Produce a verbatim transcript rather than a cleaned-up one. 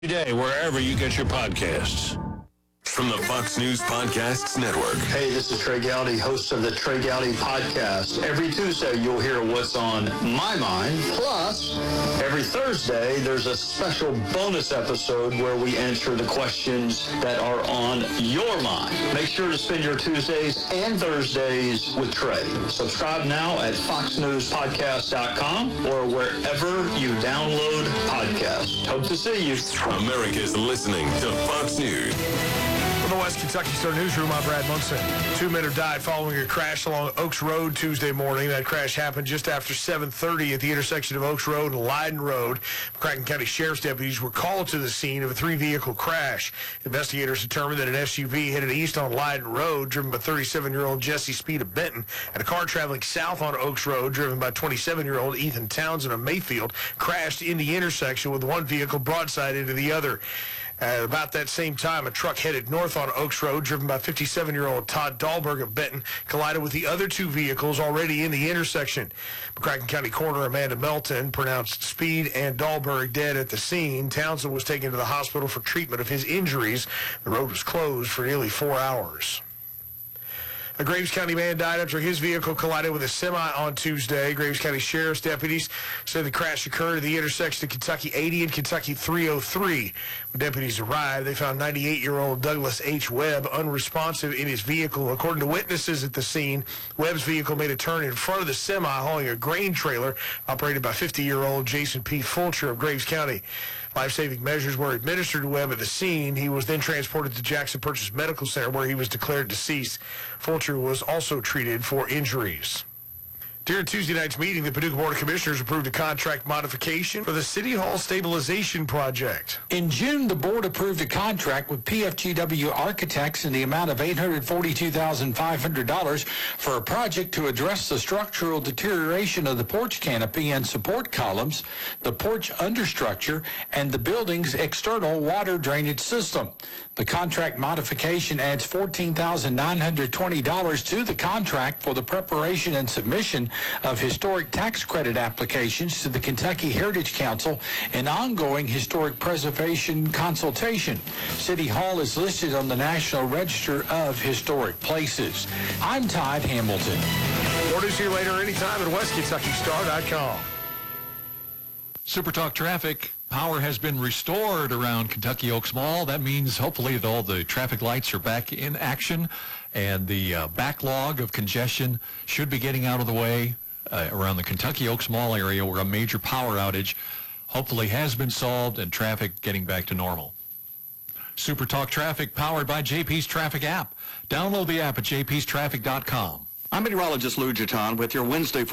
Today, wherever you get your podcasts. From the Fox News Podcasts Network. Hey, this is Trey Gowdy, host of the Trey Gowdy Podcast. Every Tuesday, you'll hear what's on my mind. Plus, every Thursday, there's a special bonus episode where we answer the questions that are on your mind. Make sure to spend your Tuesdays and Thursdays with Trey. Subscribe now at fox news podcast dot com or wherever you download podcasts. Hope to see you. America's listening to Fox News. From the West Kentucky Star Newsroom, I'm Brad Munson. Two men have died following a crash along Oaks Road Tuesday morning. That crash happened just after seven thirty at the intersection of Oaks Road and Leiden Road. McCracken County Sheriff's deputies were called to the scene of a three-vehicle crash. Investigators determined that an S U V headed east on Leiden Road, driven by thirty-seven-year-old Jesse Speed of Benton, and a car traveling south on Oaks Road, driven by twenty-seven-year-old Ethan Townsend of Mayfield, crashed in the intersection with one vehicle broadside into the other. At about that same time, a truck headed north on Oaks Road, driven by fifty-seven-year-old Todd Dahlberg of Benton, collided with the other two vehicles already in the intersection. McCracken County Coroner Amanda Melton pronounced Speed and Dahlberg dead at the scene. Townsend was taken to the hospital for treatment of his injuries. The road was closed for nearly four hours. A Graves County man died after his vehicle collided with a semi on Tuesday. Graves County Sheriff's deputies said the crash occurred at the intersection of Kentucky eighty and Kentucky three oh three. When deputies arrived, they found ninety-eight-year-old Douglas H. Webb unresponsive in his vehicle. According to witnesses at the scene, Webb's vehicle made a turn in front of the semi hauling a grain trailer operated by fifty-year-old Jason P. Fulcher of Graves County. Life-saving measures were administered to Webb at the scene. He was then transported to Jackson Purchase Medical Center, where he was declared deceased. Fulcher was also treated for injuries. During Tuesday night's meeting, the Paducah Board of Commissioners approved a contract modification for the City Hall Stabilization Project. In June, the board approved a contract with P F G W Architects in the amount of eight hundred forty-two thousand five hundred dollars for a project to address the structural deterioration of the porch canopy and support columns, the porch understructure, and the building's external water drainage system. The contract modification adds fourteen thousand nine hundred twenty dollars to the contract for the preparation and submission of historic tax credit applications to the Kentucky Heritage Council and ongoing historic preservation consultation. City Hall is listed on the National Register of Historic Places. I'm Todd Hamilton. More news here later anytime at west kentucky star dot com. Super Talk Traffic. Power has been restored around Kentucky Oaks Mall. That means hopefully that all the traffic lights are back in action and the uh, backlog of congestion should be getting out of the way uh, around the Kentucky Oaks Mall area where a major power outage hopefully has been solved and traffic getting back to normal. Super Talk Traffic powered by J P's Traffic app. Download the app at j p's traffic dot com. I'm meteorologist Lou Jaton with your Wednesday